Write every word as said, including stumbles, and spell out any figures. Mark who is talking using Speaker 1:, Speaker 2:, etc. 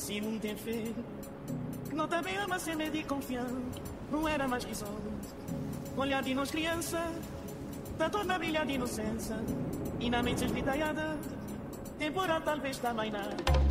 Speaker 1: Se um tem fé, que não também ama ser medo e confiança. Não era mais que só olhar de nós criança, da torna brilhar de inocência. E na mente esbritaiada, temporal talvez também nada.